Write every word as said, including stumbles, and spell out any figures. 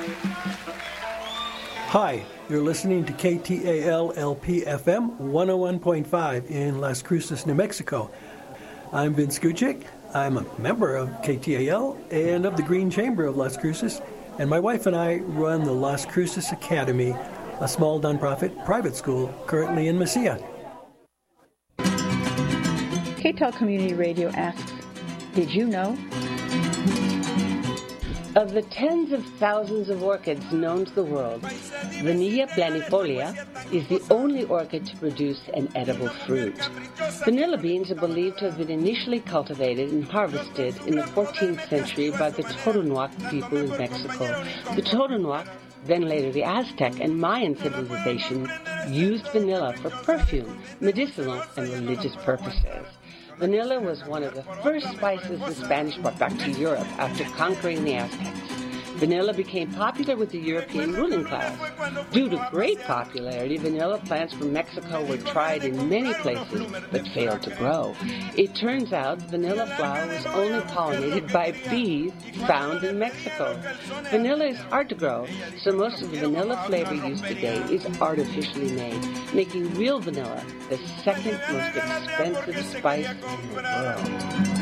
Hi, you're listening to K T A L L P F M one oh one point five in Las Cruces, New Mexico. I'm Vince Gucic. I'm a member of K T A L and of the Green Chamber of Las Cruces, and my wife and I run the Las Cruces Academy, a small nonprofit private school currently in Mesilla. K T A L Community Radio asks, did you know? Of the tens of thousands of orchids known to the world, Vanilla planifolia is the only orchid to produce an edible fruit. Vanilla beans are believed to have been initially cultivated and harvested in the fourteenth century by the Totonac people in Mexico. The Totonac, then later the Aztec and Mayan civilization, used vanilla for perfume, medicinal, and religious purposes. Vanilla was one of the first spices the Spanish brought back to Europe after conquering the Aztecs. Vanilla became popular with the European ruling class. Due to great popularity, vanilla plants from Mexico were tried in many places but failed to grow. It turns out vanilla flower was only pollinated by bees found in Mexico. Vanilla is hard to grow, so most of the vanilla flavor used today is artificially made, making real vanilla the second most expensive spice in the world.